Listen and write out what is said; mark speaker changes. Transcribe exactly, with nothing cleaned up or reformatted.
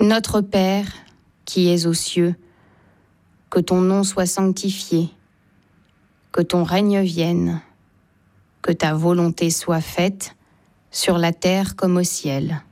Speaker 1: Notre Père, qui es aux cieux, que ton nom soit sanctifié, que ton règne vienne, que ta volonté soit faite, sur la terre comme au ciel.